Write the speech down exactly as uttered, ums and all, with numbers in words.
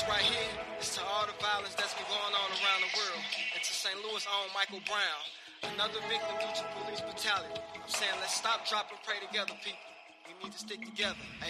This right here is to all the violence that's been going on around the world. And to Saint Louis' own Michael Brown, another victim due to police brutality. I'm saying let's stop, drop, and pray together, people. We need to stick together.